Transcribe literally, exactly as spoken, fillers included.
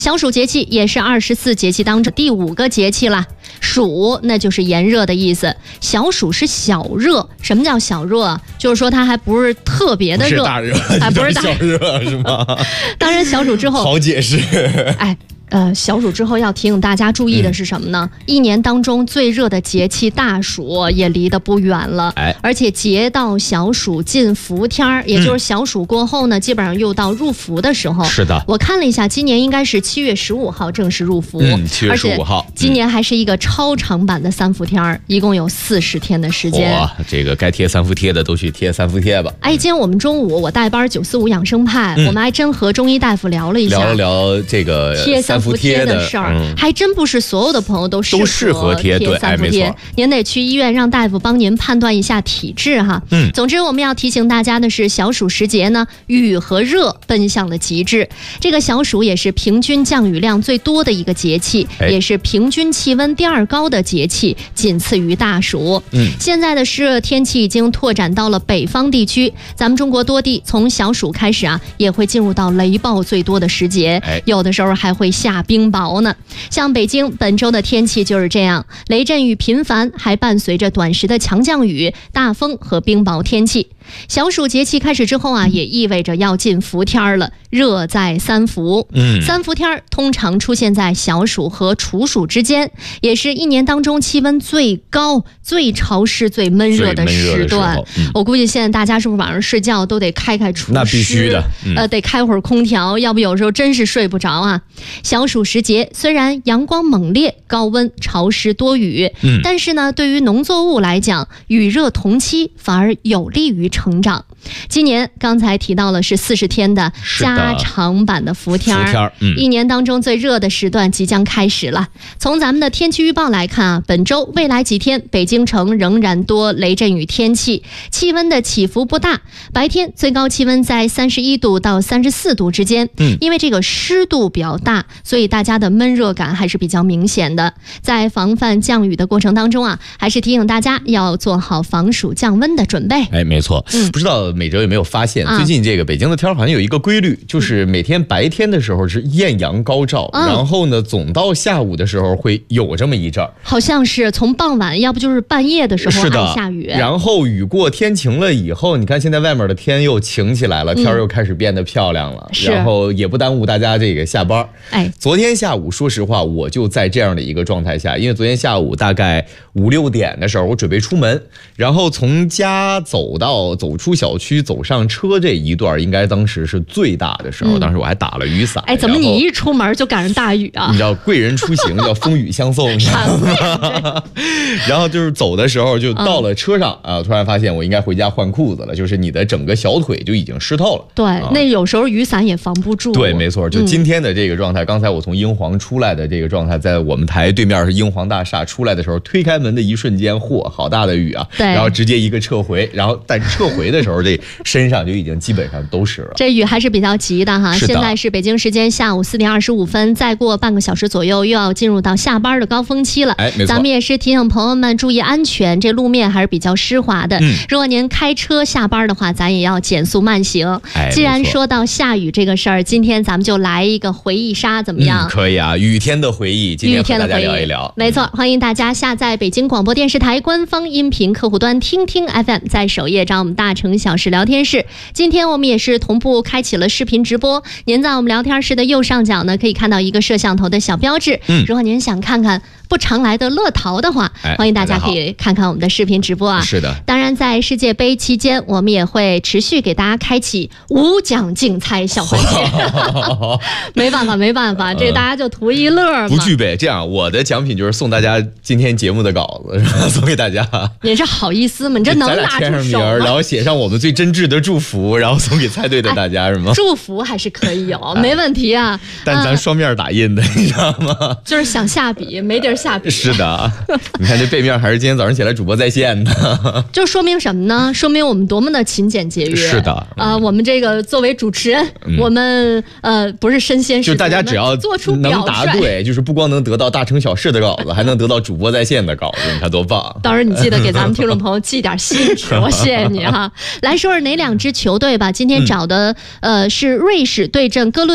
小暑节气也是二十四节气当中第五个节气了。暑那就是炎热的意思，小暑是小热。什么叫小热啊？就是说它还不是特别的热， 不是大热， 还不是大小热是吗？ 当然，小暑之后好解释。 哎。呃，小暑之后要提醒大家注意的是什么呢？嗯、一年当中最热的节气大暑也离得不远了， 哎， 而且节到小暑近伏天儿，也就是小暑过后呢，嗯、基本上又到入伏的时候。 是的， 我看了一下，今年应该是七月十五号正式入伏， 嗯，七月十五号， 今年还是一个超长版的三伏天儿，一共有四十天的时间。 哇，这个该贴三伏贴的都去贴三伏贴吧。 哎，今天我们中午我带班九四五养生派，嗯、我们还真和中医大夫聊了一下， 聊了聊这个贴三伏贴的事儿。嗯、还真不是所有的朋友都适合都适合贴贴三伏贴，您得去医院让大夫帮您判断一下体质哈。嗯，总之我们要提醒大家的是，小暑时节呢，雨和热奔向了极致。这个小暑也是平均降雨量最多的一个节气，哎、也是平均气温第二高的节气，仅次于大暑。嗯，现在的湿热天气已经拓展到了北方地区，咱们中国多地从小暑开始啊，也会进入到雷暴最多的时节，哎、有的时候还会下冰雹呢。像北京本周的天气就是这样，雷阵雨频繁，还伴随着短时的强降雨、大风和冰雹天气。小暑节气开始之后啊，也意味着要进伏天了，热在三伏。嗯，三伏天通常出现在小暑和处暑之间，也是一年当中气温最高、最潮湿、最闷热的时段。嗯、我估计现在大家是不是晚上睡觉都得开开除湿？ 那必须的， 嗯、呃，得开会儿空调，要不有时候真是睡不着啊。小暑时节虽然阳光猛烈、高温、潮湿多雨，嗯，但是呢，对于农作物来讲，雨热同期反而有利于成长。今年刚才提到了是四十天的加长版的伏天儿，嗯、一年当中最热的时段即将开始了。从咱们的天气预报来看啊，本周未来几天北京城仍然多雷阵雨天气，气温的起伏不大，白天最高气温在三十一度到三十四度之间。嗯，因为这个湿度比较大，所以大家的闷热感还是比较明显的。在防范降雨的过程当中啊，还是提醒大家要做好防暑降温的准备。 哎，没错，嗯、不知道美哲有没有发现，最近这个北京的天好像有一个规律，就是每天白天的时候是艳阳高照，嗯、然后呢，总到下午的时候会有这么一阵儿， 好像是从傍晚，要不就是半夜的时候爱下雨， 然后雨过天晴了以后，你看现在外面的天又晴起来了，天又开始变得漂亮了，嗯、然后也不耽误大家这个下班。哎，昨天下午说实话，我就在这样的一个状态下，因为昨天下午大概五六点的时候，我准备出门，然后从家走到走出小区走上车这一段，应该当时是最大的时候，嗯、当时我还打了雨伞。 哎，怎么你一出门就赶上大雨啊？ 你知道贵人出行叫风雨相送，你知道吗？然后就是走的时候就到了车上、嗯、啊，突然发现我应该回家换裤子了，就是你的整个小腿就已经湿透了。 对， 啊、 那有时候雨伞也防不住。 对，没错，就今天的这个状态，嗯、刚才我从英皇出来的这个状态，在我们台对面是英皇大厦，出来的时候推开门的一瞬间，嚯，好大的雨啊！对，然后直接一个撤回，然后但撤回的时候这身上就已经基本上都湿了。 这雨还是比较急的哈。 是的。 现在是北京时间下午四点二十五分，再过半个小时左右又要进入到下班的高峰期了。 哎，没错。 咱们也是提醒朋友们注意安全，这路面还是比较湿滑的。嗯。如果您开车下班的话，咱也要减速慢行。哎，既然说到下雨这个事儿，今天咱们就来一个回忆杀，怎么样？ 嗯、可以啊，雨天的回忆，今天和大家聊一聊。 没错，欢迎大家下载北京广播电视台官方音频客户端听听 F M， 在首页找我们大城小事聊天室。今天我们也是同步开启了视频直播，您在我们聊天室的右上角呢，可以看到一个摄像头的小标志。嗯，如果您想看看不常来的乐淘的话，哎、欢迎大家可以看看我们的视频直播啊。 是的， 当然在世界杯期间，我们也会持续给大家开启无奖竞猜小环节。没办法，没办法，这个大家就图一乐嘛。 不具备这样，我的奖品就是送大家今天节目的稿子，送给大家。 你这好意思吗？你这能拿出手吗？ 然后写上我们最真挚的祝福，然后送给猜对的大家，是吗？ 祝福还是可以有，没问题啊。 但咱双面打印的，你知道吗？ 就是想下笔，没地儿下笔。 是的，你看这背面还是今天早上起来主播在线的， 就说明什么呢？说明我们多么的勤俭节约。 是的， 啊、呃，我们这个作为主持人，嗯、我们呃不是身先士卒， 就大家只要做出能答对，就是不光能得到大城小事的稿子，还能得到主播在线的稿子，你看多棒！ 当然，你记得给咱们听众朋友寄点信纸，我谢谢你哈。来说说哪两支球队吧，今天找的、嗯、呃是瑞士对阵哥伦。